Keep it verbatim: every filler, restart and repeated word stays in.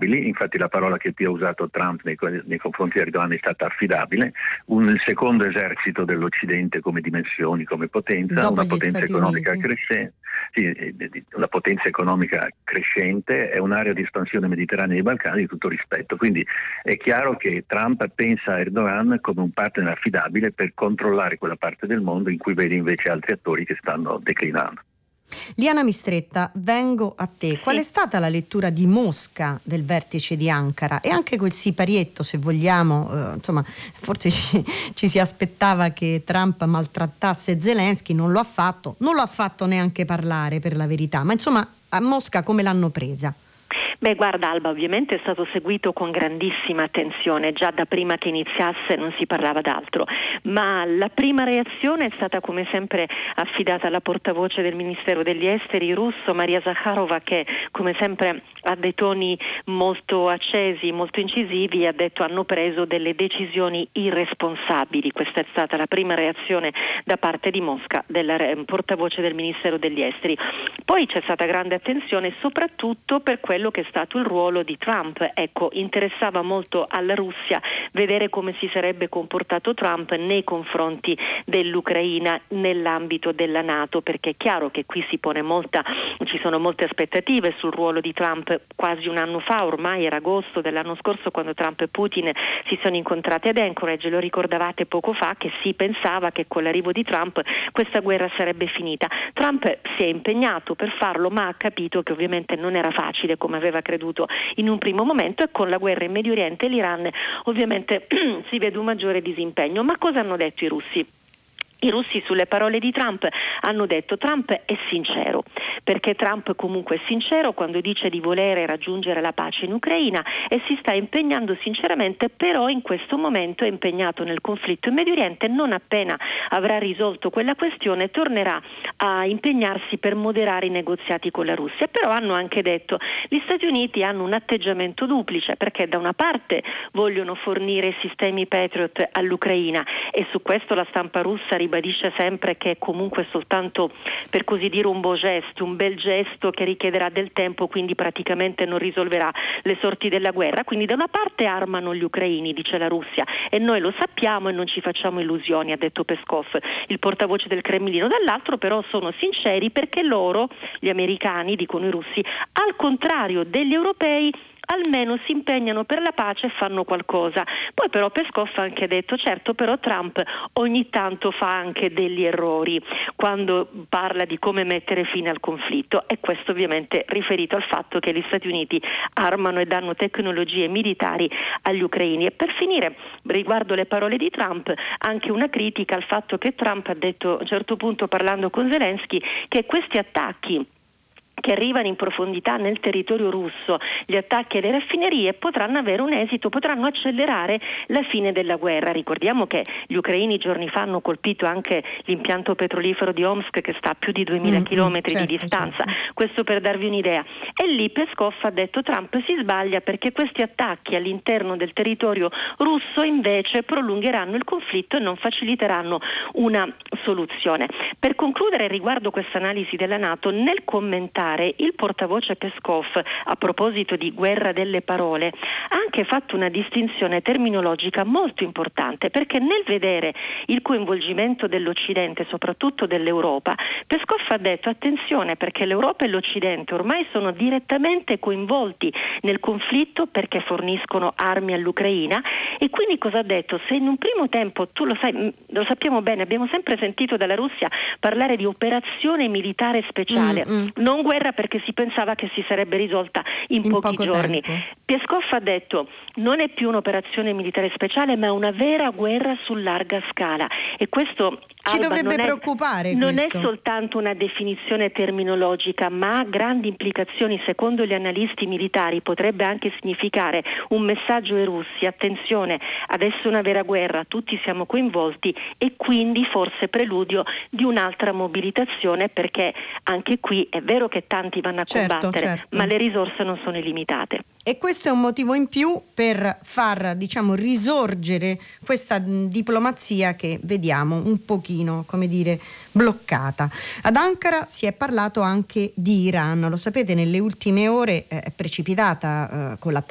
affidabili, infatti la parola che più ha usato Trump nei, nei confronti di Erdogan è stata affidabile, un, il secondo esercito dell'Occidente come dimensioni, come potenza, dopo una gli potenza Stati economica Uniti. crescente, sì, la potenza economica crescente, è un'area di espansione mediterranea dei Balcani di tutto rispetto, quindi è chiaro che Trump pensa a Erdogan come un partner affidabile per controllare quella parte del mondo in cui vede invece altri attori che stanno declinando. Liana Mistretta, vengo a te. Qual è stata la lettura di Mosca del vertice di Ankara e anche quel siparietto, se vogliamo, eh, insomma, forse ci, ci si aspettava che Trump maltrattasse Zelensky, non lo ha fatto, non lo ha fatto neanche parlare, per la verità, ma insomma a Mosca come l'hanno presa? Beh, guarda Alba, ovviamente è stato seguito con grandissima attenzione, già da prima che iniziasse non si parlava d'altro, ma la prima reazione è stata come sempre affidata alla portavoce del Ministero degli Esteri russo, Maria Zakharova, che come sempre ha dei toni molto accesi, molto incisivi, ha detto hanno preso delle decisioni irresponsabili. Questa è stata la prima reazione da parte di Mosca, della portavoce del Ministero degli Esteri. Poi c'è stata grande attenzione soprattutto per quello che è stato il ruolo di Trump. Ecco, interessava molto alla Russia vedere come si sarebbe comportato Trump nei confronti dell'Ucraina nell'ambito della NATO, perché è chiaro che qui si pone molta, ci sono molte aspettative sul ruolo di Trump. Quasi un anno fa, ormai era agosto dell'anno scorso, quando Trump e Putin si sono incontrati ad Anchorage, lo ricordavate poco fa che si pensava che con l'arrivo di Trump questa guerra sarebbe finita. Trump si è impegnato per farlo, ma ha capito che ovviamente non era facile come aveva creduto in un primo momento, e con la guerra in Medio Oriente e l'Iran ovviamente si vede un maggiore disimpegno. Ma cosa hanno detto i russi? I russi sulle parole di Trump hanno detto Trump è sincero, perché Trump comunque è sincero quando dice di volere raggiungere la pace in Ucraina e si sta impegnando sinceramente, però in questo momento è impegnato nel conflitto in Medio Oriente. Non appena avrà risolto quella questione tornerà a impegnarsi per moderare i negoziati con la Russia. Però hanno anche detto gli Stati Uniti hanno un atteggiamento duplice, perché da una parte vogliono fornire sistemi Patriot all'Ucraina, e su questo la stampa russa ribadisce sempre che è comunque soltanto, per così dire, un beau geste, un bel gesto che richiederà del tempo, quindi praticamente non risolverà le sorti della guerra. Quindi da una parte armano gli ucraini, dice la Russia, e noi lo sappiamo e non ci facciamo illusioni, ha detto Peskov, il portavoce del Cremlino. Dall'altro però sono sinceri perché loro, gli americani, dicono i russi, al contrario degli europei, almeno si impegnano per la pace e fanno qualcosa. Poi però Peskov ha anche detto certo, però Trump ogni tanto fa anche degli errori quando parla di come mettere fine al conflitto, e questo ovviamente riferito al fatto che gli Stati Uniti armano e danno tecnologie militari agli ucraini. E per finire, riguardo le parole di Trump, anche una critica al fatto che Trump ha detto a un certo punto, parlando con Zelensky, che questi attacchi che arrivano in profondità nel territorio russo, gli attacchi alle raffinerie, potranno avere un esito, potranno accelerare la fine della guerra. Ricordiamo che gli ucraini giorni fa hanno colpito anche l'impianto petrolifero di Omsk, che sta a più di duemila chilometri certo, di distanza, certo. Questo per darvi un'idea. E lì Peskov ha detto Trump si sbaglia perché questi attacchi all'interno del territorio russo invece prolungheranno il conflitto e non faciliteranno una soluzione. Per concludere riguardo questa analisi della NATO, nel commentare il portavoce Peskov, a proposito di guerra delle parole, ha anche fatto una distinzione terminologica molto importante, perché nel vedere il coinvolgimento dell'Occidente, soprattutto dell'Europa, Peskov ha detto attenzione, perché l'Europa e l'Occidente ormai sono direttamente coinvolti nel conflitto perché forniscono armi all'Ucraina. E quindi cosa ha detto? Se in un primo tempo, tu lo sai, lo sappiamo bene, abbiamo sempre sentito dalla Russia parlare di operazione militare speciale, Mm-mm. non guerra, perché si pensava che si sarebbe risolta in, In pochi poco giorni. tempo. Peskov ha detto non è più un'operazione militare speciale, ma una vera guerra su larga scala, e questo Ci Alba, dovrebbe non è, preoccupare non questo. è soltanto una definizione terminologica, ma ha grandi implicazioni. Secondo gli analisti militari potrebbe anche significare un messaggio ai russi: attenzione, adesso è una vera guerra, tutti siamo coinvolti, e quindi forse preludio di un'altra mobilitazione, perché anche qui è vero che tanti vanno a Certo, combattere, certo. ma le risorse non sono illimitate. E questo è un motivo in più per far, diciamo, risorgere questa mh, diplomazia che vediamo un pochino, come dire, bloccata. Ad Ankara si è parlato anche di Iran. Lo sapete, nelle ultime ore è precipitata eh, con la